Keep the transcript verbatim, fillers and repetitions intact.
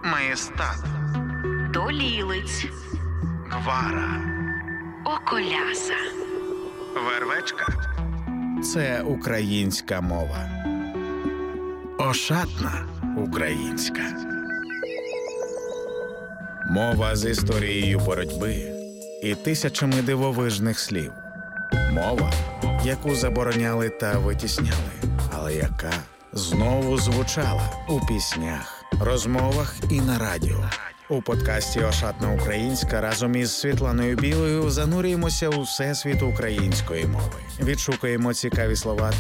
Маєстат, Долілиць, гвара, околяса. вервечка. Це українська мова. Ошатна українська. Мова з історією боротьби і тисячами дивовижних слів. Мова, яку забороняли та витісняли, але яка знову звучала у піснях, розмовах і на радіо. У подкасті «Ошатна українська» разом із Світланою Білою занурюємося у всесвіт української мови. Відшукуємо цікаві слова